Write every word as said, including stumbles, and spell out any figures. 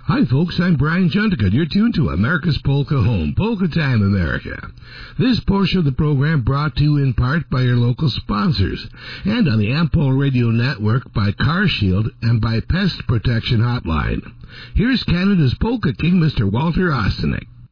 Hi folks, I'm Brian Juntica. You're tuned to America's Polka Home, Polka Time America. This portion of the program brought to you in part by your local sponsors and on the Ampol Radio Network by CarShield and by Pest Protection Hotline. Here's Canada's Polka King, Mister Walter Ostanek.